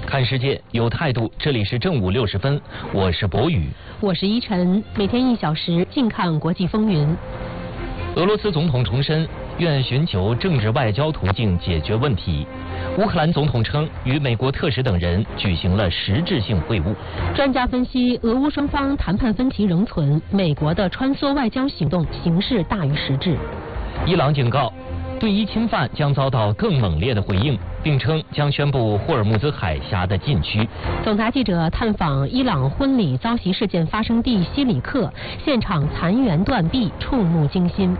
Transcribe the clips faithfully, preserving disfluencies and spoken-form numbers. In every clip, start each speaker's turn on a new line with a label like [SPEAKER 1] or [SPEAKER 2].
[SPEAKER 1] 看世界有态度，这里是正午六十分，我是博宇，
[SPEAKER 2] 我是依晨，每天一小时，静看国际风云。
[SPEAKER 1] 俄罗斯总统重申，愿寻求政治外交途径解决问题。乌克兰总统称，与美国特使等人举行了实质性会晤。
[SPEAKER 2] 专家分析，俄乌双方谈判分歧仍存，美国的穿梭外交行动形式大于实质。
[SPEAKER 1] 伊朗警告，对伊侵犯将遭到更猛烈的回应，并称将宣布霍尔木兹海峡的禁区。
[SPEAKER 2] 总台记者探访伊朗婚礼遭袭事件发生地西里克，现场残垣断壁，触目惊心。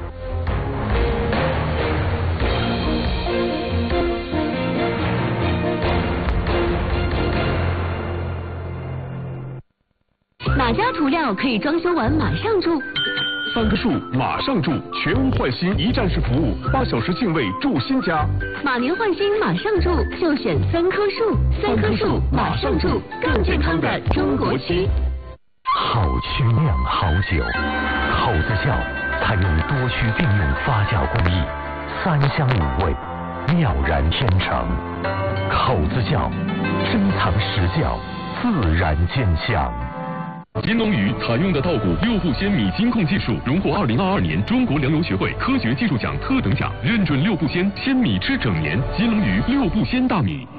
[SPEAKER 3] 哪家涂料可以装修完马上住？
[SPEAKER 4] 三棵树马上住，全屋换新一站式服务，八小时净位住新家。
[SPEAKER 3] 马年换新马上住，就选三棵树。三棵树马上住，更健康的中国区。
[SPEAKER 5] 好曲酿好酒，口子窖采用多区并用发酵工艺，三香五味，妙然天成。口子窖珍藏实窖，自然见香。
[SPEAKER 4] 金龙鱼采用的稻谷六步鲜米金控技术，荣获二零二二年中国粮油学会科学技术奖特等奖，认准六步鲜鲜米吃整年。金龙鱼六步鲜大米。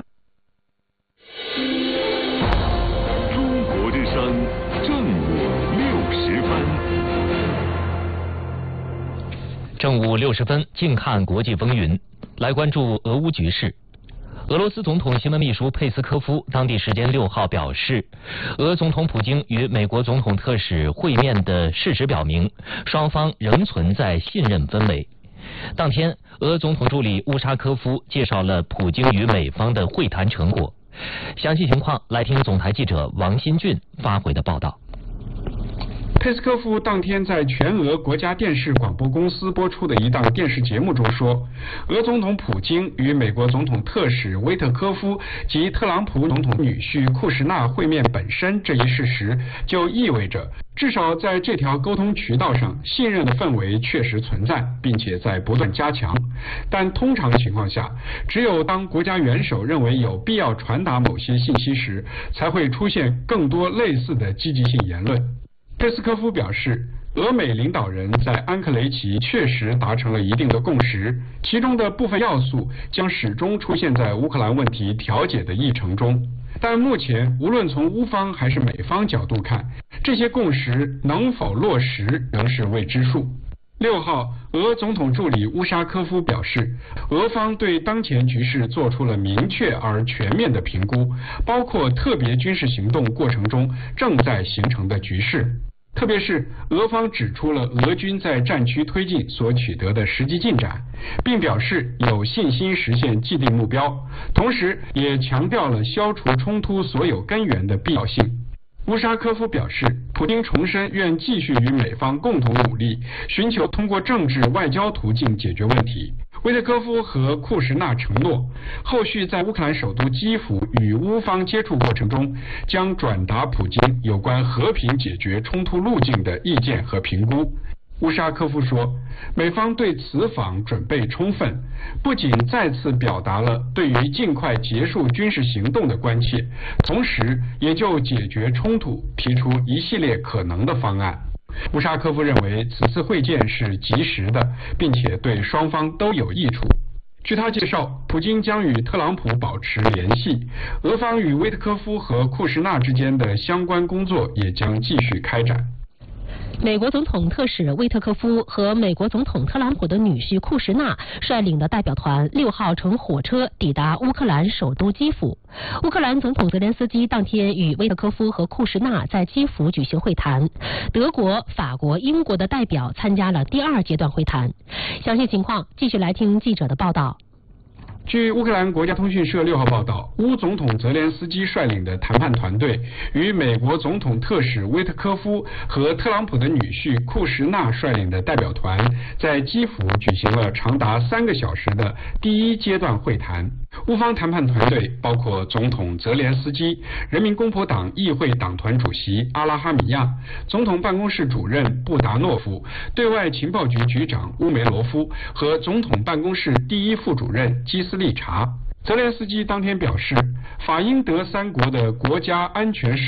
[SPEAKER 4] 中国之声，正午六十分。
[SPEAKER 1] 正午六十分，静看国际风云，来关注俄乌局势。俄罗斯总统新闻秘书佩斯科夫当地时间六号表示，俄总统普京与美国总统特使会面的事实表明，双方仍存在信任氛围。当天，俄总统助理乌沙科夫介绍了普京与美方的会谈成果。详细情况来听总台记者王新俊发回的报道。
[SPEAKER 6] 佩斯科夫当天在全俄国家电视广播公司播出的一档电视节目中说，俄总统普京与美国总统特使威特科夫及特朗普总统女婿库什纳会面本身这一事实，就意味着至少在这条沟通渠道上，信任的氛围确实存在，并且在不断加强。但通常情况下，只有当国家元首认为有必要传达某些信息时，才会出现更多类似的积极性言论。佩斯科夫表示，俄美领导人在安克雷奇确实达成了一定的共识，其中的部分要素将始终出现在乌克兰问题调解的议程中。但目前，无论从乌方还是美方角度看，这些共识能否落实仍是未知数。六号，俄总统助理乌沙科夫表示，俄方对当前局势做出了明确而全面的评估，包括特别军事行动过程中正在形成的局势。特别是俄方指出了俄军在战区推进所取得的实际进展，并表示有信心实现既定目标，同时也强调了消除冲突所有根源的必要性。乌沙科夫表示，普京重申愿继续与美方共同努力，寻求通过政治外交途径解决问题。威特科夫和库什纳承诺，后续在乌克兰首都基辅与乌方接触过程中，将转达普京有关和平解决冲突路径的意见和评估。乌沙科夫说，美方对此访准备充分，不仅再次表达了对于尽快结束军事行动的关切，同时也就解决冲突提出一系列可能的方案。乌沙科夫认为此次会见是及时的，并且对双方都有益处。据他介绍，普京将与特朗普保持联系，俄方与威特科夫和库什纳之间的相关工作也将继续开展。
[SPEAKER 2] 美国总统特使威特科夫和美国总统特朗普的女婿库什纳率领的代表团六号乘火车抵达乌克兰首都基辅。乌克兰总统泽连斯基当天与威特科夫和库什纳在基辅举行会谈，德国、法国、英国的代表参加了第二阶段会谈。详细情况继续来听记者的报道。
[SPEAKER 6] 据乌克兰国家通讯社六号报道，乌总统泽连斯基率领的谈判团队与美国总统特使威特科夫和特朗普的女婿库什纳率领的代表团在基辅举行了长达三个小时的第一阶段会谈。乌方谈判团队包括总统泽连斯基、人民公仆党议会党团主席阿拉哈米亚、总统办公室主任布达诺夫、对外情报局局长乌梅罗夫和总统办公室第一副主任基斯利查。 泽连斯基当天表示，法英德三国的国家安全事